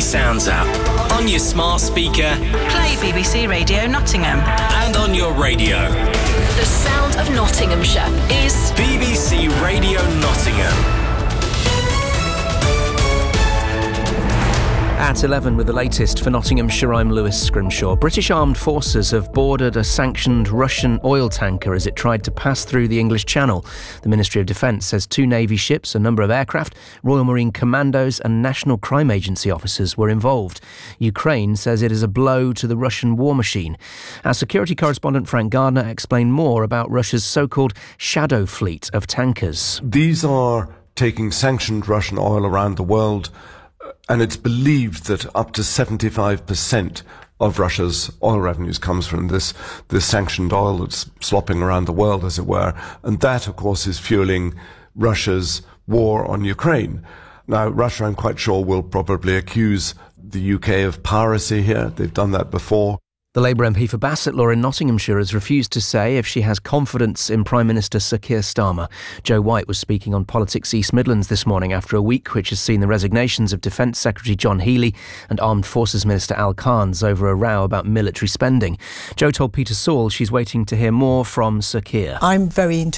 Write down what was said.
Sounds app. On your smart speaker. Play BBC Radio Nottingham. And on your radio. The sound of Nottinghamshire is BBC Radio Nottingham. At 11 with the latest for Nottinghamshire, I'm Lewis Scrimshaw. British armed forces have boarded a sanctioned Russian oil tanker as it tried to pass through the English Channel. The Ministry of Defence says 2 Navy ships, a number of aircraft, Royal Marine Commandos and National Crime Agency officers were involved. Ukraine says it is a blow to the Russian war machine. Our security correspondent Frank Gardner explained more about Russia's so-called shadow fleet of tankers. These are taking sanctioned Russian oil around the world, and it's believed that up to 75% of Russia's oil revenues comes from this sanctioned oil that's slopping around the world, as it were. And that, of course, is fueling Russia's war on Ukraine. Now, Russia, I'm quite sure, will probably accuse the UK of piracy here. They've done that before. The Labour MP for Bassetlaw in Nottinghamshire has refused to say if she has confidence in Prime Minister Sir Keir Starmer. Joe White was speaking on Politics East Midlands this morning after a week which has seen the resignations of Defence Secretary John Healey and Armed Forces Minister Al Carnes over a row about military spending. Joe told Peter Saul she's waiting to hear more from Sir Keir. I'm very